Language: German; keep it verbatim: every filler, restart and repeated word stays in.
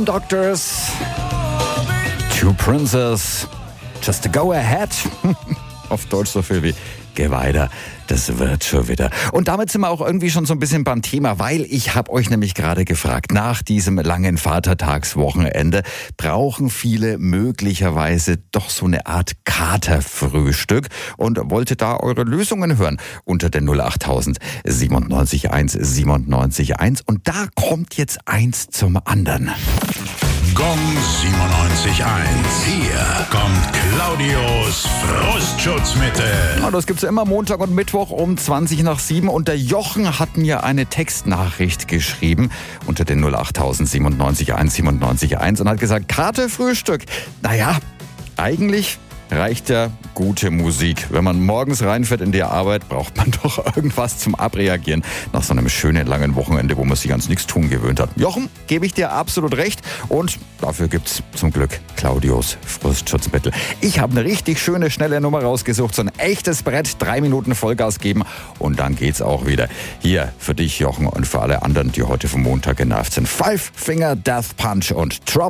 Spin Doctors, Two Princes, Just to Go Ahead. Auf Deutsch so viel wie geh weiter, das wird schon wieder. Und damit sind wir auch irgendwie schon so ein bisschen beim Thema, weil ich habe euch nämlich gerade gefragt, nach diesem langen Vatertagswochenende brauchen viele möglicherweise doch so eine Art Katerfrühstück und wollte da eure Lösungen hören unter der null achttausend siebenundneunzig eins siebenundneunzig eins. Und da kommt jetzt eins zum anderen. Gong siebenundneunzig eins. Hier kommt Claudios Frustschutzmittel. Ja, das gibt's ja immer Montag und Mittwoch um zwanzig nach sieben. Und der Jochen hat mir eine Textnachricht geschrieben unter den null achttausend siebenundneunzig eins siebenundneunzig eins und hat gesagt, Katerfrühstück. Naja, eigentlich reicht ja gute Musik. Wenn man morgens reinfährt in die Arbeit, braucht man doch irgendwas zum Abreagieren nach so einem schönen langen Wochenende, wo man sich ans Nichtstun gewöhnt hat. Jochen, gebe ich dir absolut recht und dafür gibt's zum Glück Claudios Frustschutzmittel. Ich habe eine richtig schöne, schnelle Nummer rausgesucht, so ein echtes Brett, drei Minuten Vollgas geben und dann geht's auch wieder. Hier für dich, Jochen, und für alle anderen, die heute vom Montag genervt sind. Five Finger Death Punch und Drop